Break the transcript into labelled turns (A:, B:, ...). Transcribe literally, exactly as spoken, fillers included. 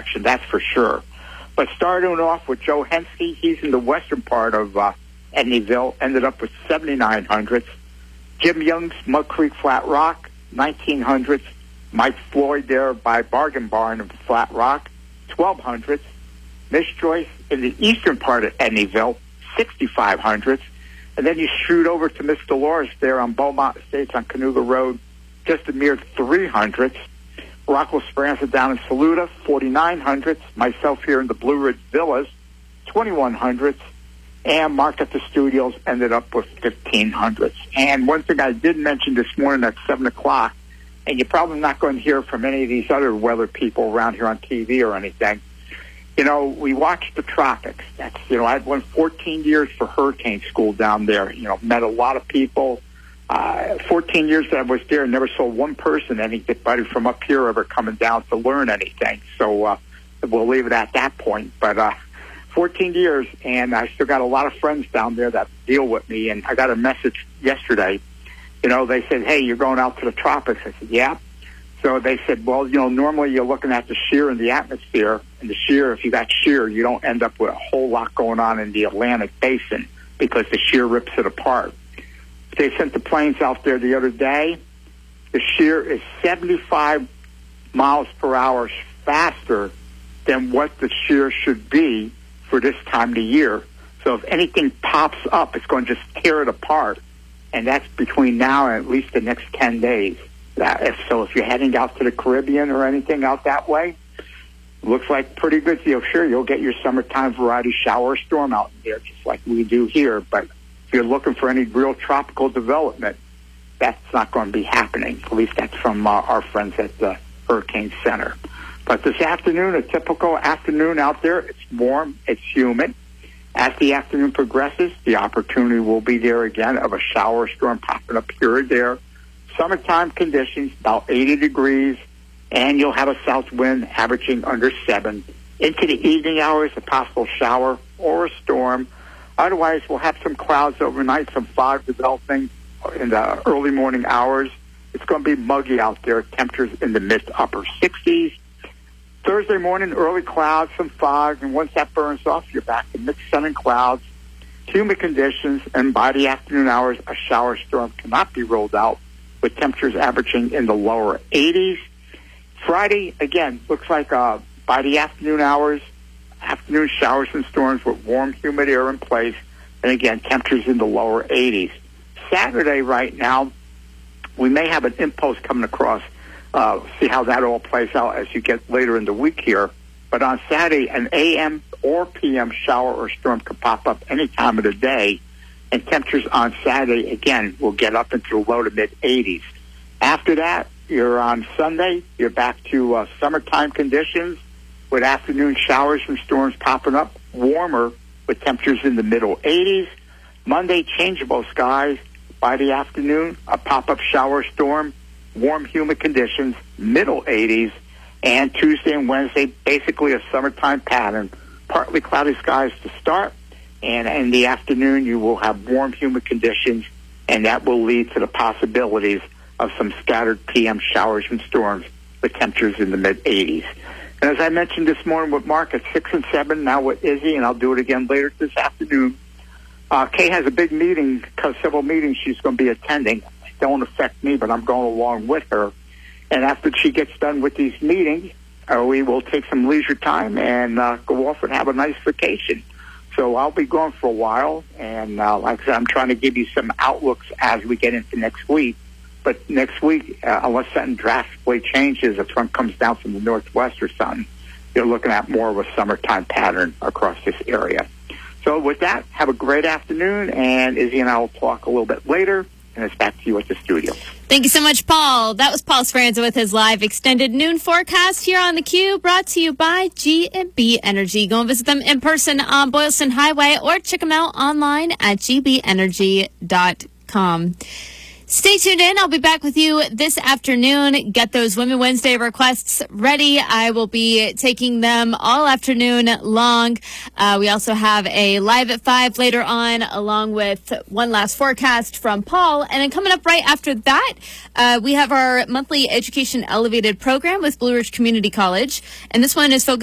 A: direction, that's for sure. But starting off with Joe Henske, he's in the western part of uh, Edneyville, ended up with seventy-nine hundredths. Jim Young's Mud Creek Flat Rock, nineteen hundredths. Mike Floyd there by Bargain Barn of Flat Rock, twelve hundredths. Miss Joyce in the eastern part of Edneyville, sixty-five hundredths. And then you shoot over to Miss Dolores there on Beaumont Estates on Canuga Road, just a mere three hundredths. Rockwell Speranza down in Saluda, forty-nine hundredths. Myself here in the Blue Ridge Villas, twenty-one hundredths. And Mark at the studios ended up with fifteen hundredths. And one thing I did mention this morning at seven o'clock, and you're probably not going to hear from any of these other weather people around here on T V or anything. You know, we watched the tropics. That's, you know, I went fourteen years for hurricane school down there. You know, met a lot of people. Uh, fourteen years that I was there, never saw one person, anybody from up here ever coming down to learn anything. So uh, we'll leave it at that point. But uh, fourteen years, and I still got a lot of friends down there that deal with me. And I got a message yesterday. You know, they said, hey, you're going out to the tropics. I said, yeah. So they said, well, you know, normally you're looking at the shear in the atmosphere. And the shear, if you got shear, you don't end up with a whole lot going on in the Atlantic basin because the shear rips it apart. They sent the planes out there the other day. The shear is seventy-five miles per hour faster than what the shear should be for this time of the year. So if anything pops up, it's going to just tear it apart. And that's between now and at least the next ten days. That, if, so if you're heading out to the Caribbean or anything out that way, looks like pretty good deal. Sure, you'll get your summertime variety shower storm out there, just like we do here. But if you're looking for any real tropical development, that's not going to be happening. At least that's from uh, our friends at the Hurricane Center. But this afternoon, a typical afternoon out there. It's warm. It's humid. As the afternoon progresses, the opportunity will be there again of a shower storm popping up here or there. Summertime conditions, about eighty degrees, and you'll have a south wind averaging under seven. Into the evening hours, a possible shower or a storm. Otherwise, we'll have some clouds overnight, some fog developing in the early morning hours. It's going to be muggy out there, temperatures in the mid to upper sixties. Thursday morning, early clouds, some fog, and once that burns off, you're back to mixed sun and clouds, humid conditions, and by the afternoon hours, a shower storm cannot be ruled out, with temperatures averaging in the lower eighties. Friday, again, looks like uh, by the afternoon hours, afternoon showers and storms with warm, humid air in place, and again, temperatures in the lower eighties. Saturday, right now, we may have an impulse coming across. Uh, see how that all plays out as you get later in the week here. But on Saturday, an A M or P M shower or storm could pop up any time of the day, and temperatures on Saturday, again, will get up into the low to mid eighties. After that, you're on Sunday, you're back to uh, summertime conditions with afternoon showers and storms popping up, warmer with temperatures in the middle eighties. Monday, changeable skies. By the afternoon, a pop-up shower storm, warm, humid conditions, middle eighties. And Tuesday and Wednesday, basically a summertime pattern. Partly cloudy skies to start, and in the afternoon, you will have warm, humid conditions, and that will lead to the possibilities of some scattered P M showers and storms with temperatures in the mid eighties. And as I mentioned this morning with Mark at six and seven, now with Izzy, and I'll do it again later this afternoon, uh, Kay has a big meeting, several meetings she's going to be attending. They don't affect me, but I'm going along with her. And after she gets done with these meetings, uh, we will take some leisure time and uh, go off and have a nice vacation. So I'll be gone for a while, and uh, like I said, I'm trying to give you some outlooks as we get into next week. But next week, uh, unless something drastically changes, a front comes down from the northwest or something, you're looking at more of a summertime pattern across this area. So with that, have a great afternoon, and Izzy and I will talk a little bit later, and it's back to you at the studio.
B: Thank you so much, Paul. That was Paul Speranza with his live extended noon forecast here on theCUBE, brought to you by G and B Energy. Go and visit them in person on Boylston Highway or check them out online at g b energy dot com. Stay tuned in. I'll be back with you this afternoon. Get those Women Wednesday requests ready. I will be taking them all afternoon long. Uh, we also have a live at five later on, along with one last forecast from Paul. And then coming up right after that, uh, we have our monthly Education Elevated program with Blue Ridge Community College. And this one is focused